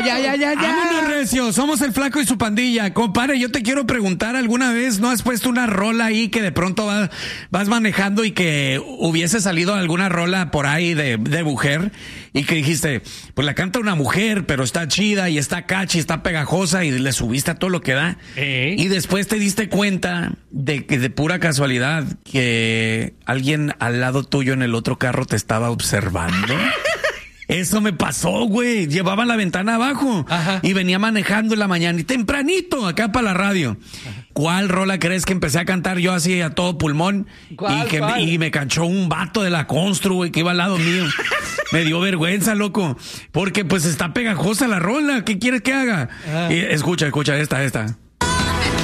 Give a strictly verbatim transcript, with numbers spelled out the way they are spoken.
ya, ya, ya, ya. Vámonos, Recio, somos el Flaco y su pandilla. Compadre, yo te quiero preguntar, ¿alguna vez no has puesto una rola ahí que de pronto vas, vas manejando y que hubiese salido alguna rola por ahí de, de mujer y que dijiste, pues la canta una mujer, pero está chida y está catchy, está pegajosa y le subiste a todo lo que da? ¿Eh? Y después te diste cuenta de que de pura casualidad que alguien al lado tuyo en el otro carro te estaba observando. Eso me pasó, güey. Llevaba la ventana abajo. Ajá. Y venía manejando en la mañana y tempranito acá para la radio. Ajá. ¿Cuál rola crees que empecé a cantar yo así a todo pulmón? ¿Cuál, y, que, cuál? y me cachó un vato de la Constru, güey, que iba al lado mío. Me dio vergüenza, loco. Porque pues está pegajosa la rola. ¿Qué quieres que haga? Y, escucha, escucha esta, esta.